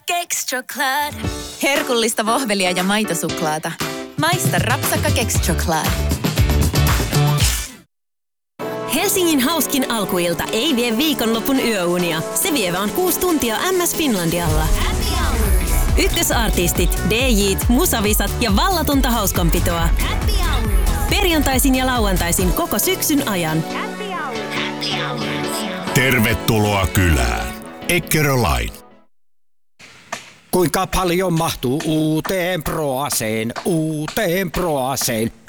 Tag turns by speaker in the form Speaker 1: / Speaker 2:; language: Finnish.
Speaker 1: Kexchoklad. Herkullista vohvelia ja maitosuklaata. Maista rapsakka Kexchoklad.
Speaker 2: Helsingin hauskin alkuilta ei vie viikonlopun yöunia. Se vie vaan 6 tuntia MS Finlandialla. Ykkösartistit, DJt, musavisat ja vallatonta hauskanpitoa. Perjantaisin ja lauantaisin koko syksyn ajan.
Speaker 3: Tervetuloa kylään. Eckerö Line.
Speaker 4: Kuinka paljon mahtuu uuteen Proaseen, uuteen Proaseen?